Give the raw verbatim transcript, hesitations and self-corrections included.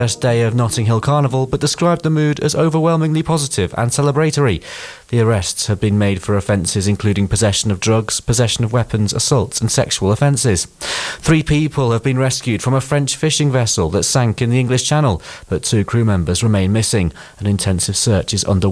first day of Notting Hill Carnival, but described the mood as overwhelmingly positive and celebratory. The arrests have been made for offences including possession of drugs, possession of weapons, assaults and sexual offences. Three people have been rescued from a French fishing vessel that sank in the English Channel, but two crew members remain missing. An intensive search is underway.